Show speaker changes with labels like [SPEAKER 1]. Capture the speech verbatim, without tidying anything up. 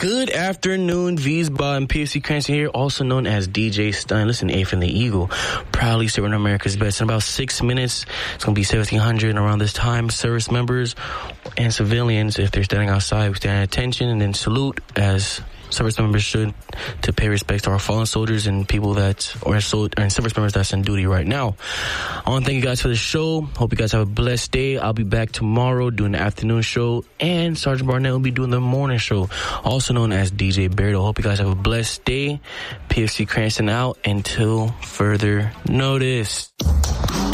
[SPEAKER 1] Good afternoon, Vsba and P F C Cranston here, also known as D J Stun. Listen, A from the Eagle, proudly serving America's best. In about six minutes, it's going to be seventeen hundred around this time. Service members and civilians, if they're standing outside, we stand at attention and then salute as service members should, to pay respect to our fallen soldiers and people that, or, so, or service members that's in duty right now. I want to thank you guys for the show. Hope you guys have a blessed day. I'll be back tomorrow doing the afternoon show, and Sergeant Barnett will be doing the morning show, also known as D J Beardo. Hope you guys have a blessed day. P F C Cranston out until further notice.